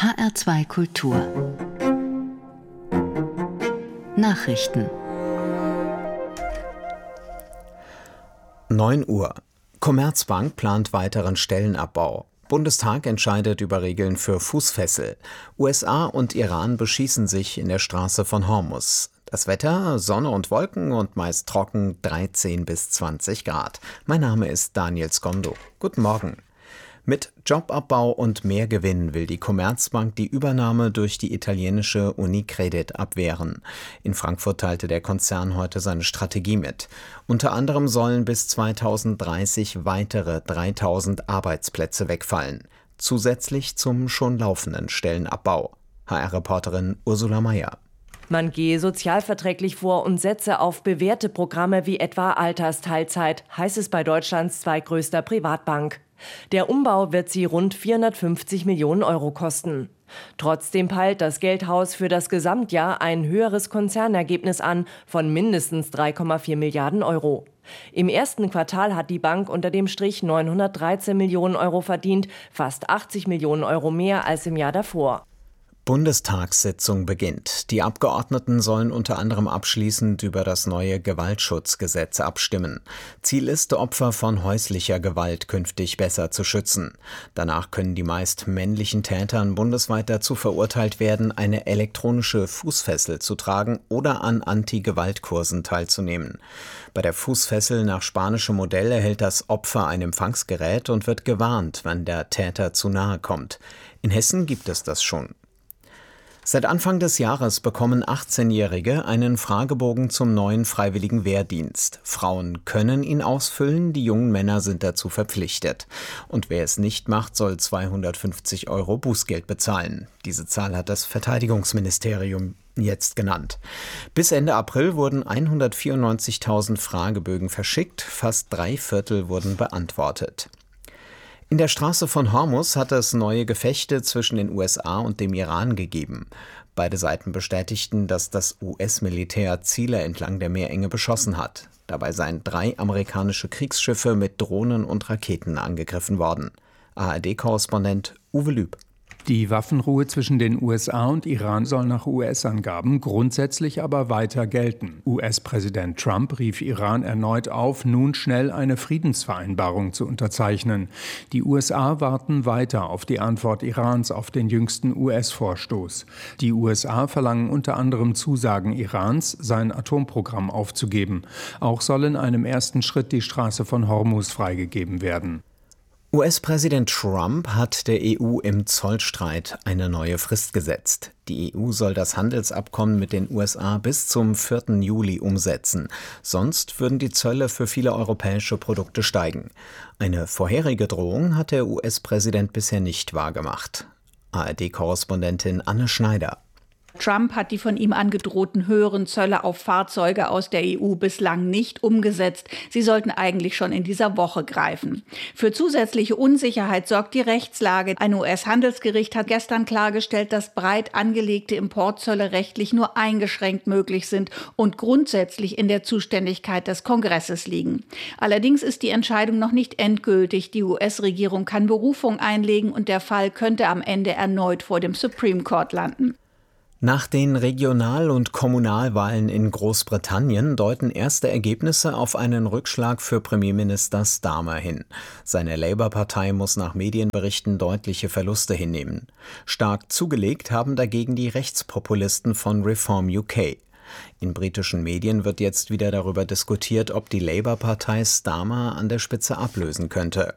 HR2 Kultur Nachrichten 9 Uhr. Commerzbank plant weiteren Stellenabbau. Bundestag entscheidet über Regeln für Fußfessel. USA und Iran beschießen sich in der Straße von Hormuz. Das Wetter, Sonne und Wolken und meist trocken, 13 bis 20 Grad. Mein Name ist Daniel Skondo. Guten Morgen. Mit Jobabbau und mehr Gewinn will die Commerzbank die Übernahme durch die italienische Unicredit abwehren. In Frankfurt teilte der Konzern heute seine Strategie mit. Unter anderem sollen bis 2030 weitere 3000 Arbeitsplätze wegfallen. Zusätzlich zum schon laufenden Stellenabbau. HR-Reporterin Ursula Mayer. Man gehe sozialverträglich vor und setze auf bewährte Programme wie etwa Altersteilzeit, heißt es bei Deutschlands zweitgrößter Privatbank. Der Umbau wird sie rund 450 Millionen Euro kosten. Trotzdem peilt das Geldhaus für das Gesamtjahr ein höheres Konzernergebnis an von mindestens 3,4 Milliarden Euro. Im ersten Quartal hat die Bank unter dem Strich 913 Millionen Euro verdient, fast 80 Millionen Euro mehr als im Jahr davor. Bundestagssitzung beginnt. Die Abgeordneten sollen unter anderem abschließend über das neue Gewaltschutzgesetz abstimmen. Ziel ist, Opfer von häuslicher Gewalt künftig besser zu schützen. Danach können die meist männlichen Tätern bundesweit dazu verurteilt werden, eine elektronische Fußfessel zu tragen oder an Anti-Gewalt-Kursen teilzunehmen. Bei der Fußfessel nach spanischem Modell erhält das Opfer ein Empfangsgerät und wird gewarnt, wenn der Täter zu nahe kommt. In Hessen gibt es das schon. Seit Anfang des Jahres bekommen 18-Jährige einen Fragebogen zum neuen freiwilligen Wehrdienst. Frauen können ihn ausfüllen, die jungen Männer sind dazu verpflichtet. Und wer es nicht macht, soll 250 Euro Bußgeld bezahlen. Diese Zahl hat das Verteidigungsministerium jetzt genannt. Bis Ende April wurden 194.000 Fragebögen verschickt, fast 3/4 wurden beantwortet. In der Straße von Hormuz hat es neue Gefechte zwischen den USA und dem Iran gegeben. Beide Seiten bestätigten, dass das US-Militär Ziele entlang der Meerenge beschossen hat. Dabei seien 3 amerikanische Kriegsschiffe mit Drohnen und Raketen angegriffen worden. ARD-Korrespondent Uwe Lüb. Die Waffenruhe zwischen den USA und Iran soll nach US-Angaben grundsätzlich aber weiter gelten. US-Präsident Trump rief Iran erneut auf, nun schnell eine Friedensvereinbarung zu unterzeichnen. Die USA warten weiter auf die Antwort Irans auf den jüngsten US-Vorstoß. Die USA verlangen unter anderem Zusagen Irans, sein Atomprogramm aufzugeben. Auch soll in einem ersten Schritt die Straße von Hormuz freigegeben werden. US-Präsident Trump hat der EU im Zollstreit eine neue Frist gesetzt. Die EU soll das Handelsabkommen mit den USA bis zum 4. Juli umsetzen. Sonst würden die Zölle für viele europäische Produkte steigen. Eine vorherige Drohung hat der US-Präsident bisher nicht wahrgemacht. ARD-Korrespondentin Anne Schneider. Trump hat die von ihm angedrohten höheren Zölle auf Fahrzeuge aus der EU bislang nicht umgesetzt. Sie sollten eigentlich schon in dieser Woche greifen. Für zusätzliche Unsicherheit sorgt die Rechtslage. Ein US-Handelsgericht hat gestern klargestellt, dass breit angelegte Importzölle rechtlich nur eingeschränkt möglich sind und grundsätzlich in der Zuständigkeit des Kongresses liegen. Allerdings ist die Entscheidung noch nicht endgültig. Die US-Regierung kann Berufung einlegen und der Fall könnte am Ende erneut vor dem Supreme Court landen. Nach den Regional- und Kommunalwahlen in Großbritannien deuten erste Ergebnisse auf einen Rückschlag für Premierminister Starmer hin. Seine Labour-Partei muss nach Medienberichten deutliche Verluste hinnehmen. Stark zugelegt haben dagegen die Rechtspopulisten von Reform UK. In britischen Medien wird jetzt wieder darüber diskutiert, ob die Labour-Partei Starmer an der Spitze ablösen könnte.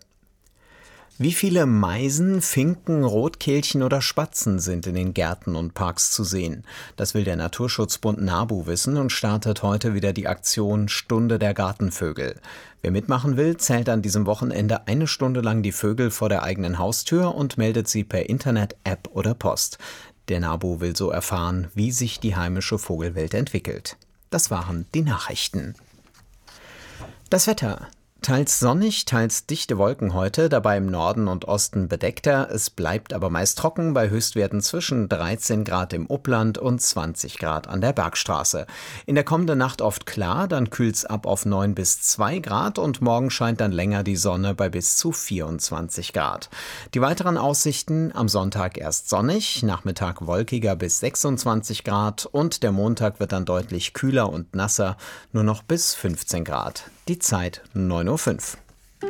Wie viele Meisen, Finken, Rotkehlchen oder Spatzen sind in den Gärten und Parks zu sehen? Das will der Naturschutzbund NABU wissen und startet heute wieder die Aktion Stunde der Gartenvögel. Wer mitmachen will, zählt an diesem Wochenende 1 Stunde lang die Vögel vor der eigenen Haustür und meldet sie per Internet, App oder Post. Der NABU will so erfahren, wie sich die heimische Vogelwelt entwickelt. Das waren die Nachrichten. Das Wetter. Teils sonnig, teils dichte Wolken heute, dabei im Norden und Osten bedeckter. Es bleibt aber meist trocken bei Höchstwerten zwischen 13 Grad im Upland und 20 Grad an der Bergstraße. In der kommenden Nacht oft klar, dann kühlt's ab auf 9 bis 2 Grad und morgen scheint dann länger die Sonne bei bis zu 24 Grad. Die weiteren Aussichten: am Sonntag erst sonnig, Nachmittag wolkiger bis 26 Grad und der Montag wird dann deutlich kühler und nasser, nur noch bis 15 Grad. Die Zeit 9:05 Uhr.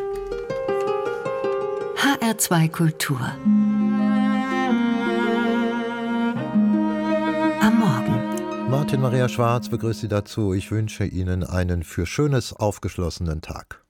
HR2 Kultur. Am Morgen. Martin Maria Schwarz begrüßt Sie dazu. Ich wünsche Ihnen einen für Schönes aufgeschlossenen Tag.